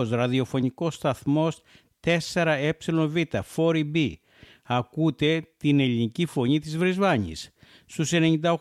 ραδιοφωνικός σταθμός 4ΕΒ, 4B. Ακούτε την ελληνική φωνή της Βρισβάνης στους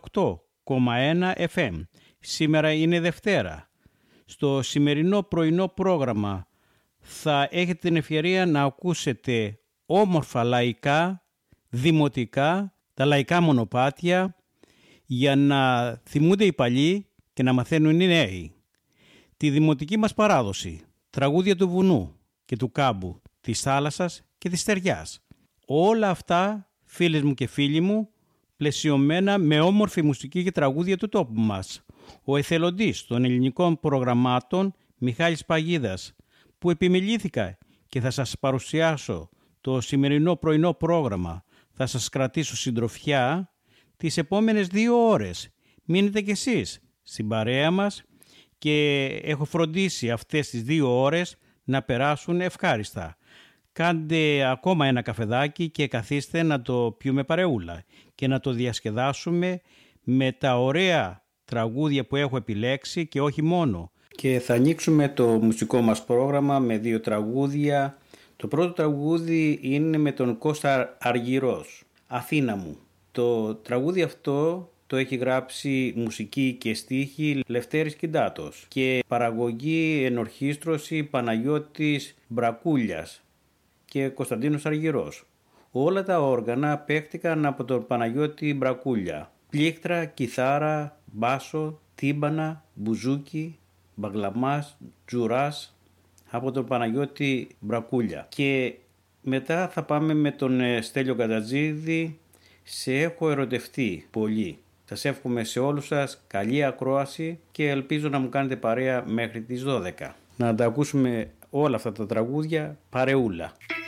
98,1 FM. Σήμερα είναι Δευτέρα. Στο σημερινό πρωινό πρόγραμμα θα έχετε την ευκαιρία να ακούσετε όμορφα λαϊκά, δημοτικά, τα λαϊκά μονοπάτια για να θυμούνται οι παλιοί και να μαθαίνουν οι νέοι. Τη δημοτική μας παράδοση, τραγούδια του βουνού και του κάμπου, της θάλασσας και της στεριάς. Όλα αυτά, φίλες μου και φίλοι μου, πλαισιωμένα με όμορφη μουσική και τραγούδια του τόπου μας. Ο εθελοντής των ελληνικών προγραμμάτων Μιχάλης Παγίδας, που επιμελήθηκα και θα σας παρουσιάσω το σημερινό πρωινό πρόγραμμα. Θα σας κρατήσω συντροφιά τις επόμενες 2 ώρες. Μείνετε κι εσείς στην παρέα μας και έχω φροντίσει αυτές τις 2 ώρες να περάσουν ευχάριστα. Κάντε ακόμα ένα καφεδάκι και καθίστε να το πιούμε παρεούλα και να το διασκεδάσουμε με τα ωραία τραγούδια που έχω επιλέξει και όχι μόνο. Και θα ανοίξουμε το μουσικό μας πρόγραμμα με 2 τραγούδια. Το πρώτο τραγούδι είναι με τον Κώστα Αργυρός, Αθήνα μου. Το τραγούδι αυτό το έχει γράψει μουσική και στίχη Λευτέρης Κιντάτος και παραγωγή ενορχήστρωση Παναγιώτης Μπρακούλιας και Κωνσταντίνος Αργυρός. Όλα τα όργανα παίχτηκαν από τον Παναγιώτη Μπρακούλια. Πλήκτρα, κιθάρα, μπάσο, τύμπανα, μπουζούκι, μπαγλαμάς, τζουράς από τον Παναγιώτη Μπρακούλια. Και μετά θα πάμε με τον Στέλιο Κατατζίδη, σε έχω ερωτευτεί πολύ. Σας εύχομαι σε όλους σας καλή ακρόαση και ελπίζω να μου κάνετε παρέα μέχρι τις 12. Να τα ακούσουμε όλα αυτά τα τραγούδια παρεούλα.